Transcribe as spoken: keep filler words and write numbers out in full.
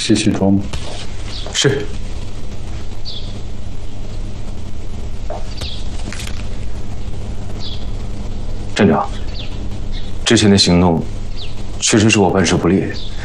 继续装吧。 是。站长，之前的行动确实是我办事不力，